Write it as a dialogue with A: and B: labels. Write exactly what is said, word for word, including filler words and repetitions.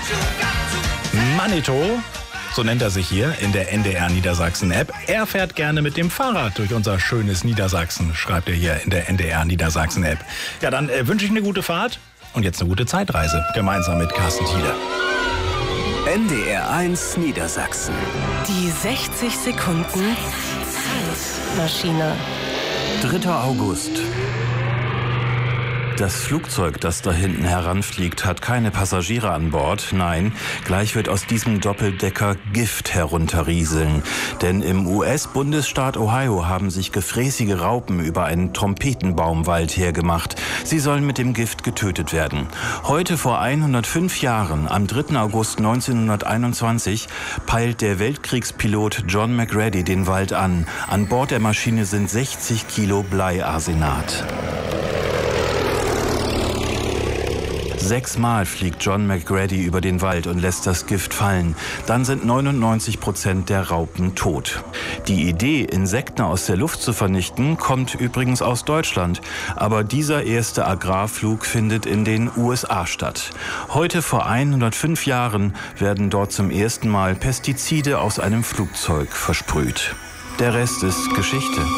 A: Manito, so nennt er sich hier in der N D R Niedersachsen-App. Er fährt gerne mit dem Fahrrad durch unser schönes Niedersachsen, schreibt er hier in der N D R Niedersachsen-App. Ja, dann äh, wünsche ich eine gute Fahrt und jetzt eine gute Zeitreise, gemeinsam mit Carsten Thiele.
B: N D R eins Niedersachsen.
C: Die sechzig Sekunden Zeitmaschine.
D: dritter August. Das Flugzeug, das da hinten heranfliegt, hat keine Passagiere an Bord. Nein, gleich wird aus diesem Doppeldecker Gift herunterrieseln. Denn im U S-Bundesstaat Ohio haben sich gefräßige Raupen über einen Trompetenbaumwald hergemacht. Sie sollen mit dem Gift getötet werden. Heute vor hundertfünf Jahren, am dritten August neunzehnhunderteinundzwanzig, peilt der Weltkriegspilot John McGrady den Wald an. An Bord der Maschine sind sechzig Kilo Bleiarsenat. Sechsmal fliegt John McGrady über den Wald und lässt das Gift fallen. Dann sind neunundneunzig Prozent der Raupen tot. Die Idee, Insekten aus der Luft zu vernichten, kommt übrigens aus Deutschland. Aber dieser erste Agrarflug findet in den U S A statt. Heute vor hundertfünf Jahren werden dort zum ersten Mal Pestizide aus einem Flugzeug versprüht. Der Rest ist Geschichte.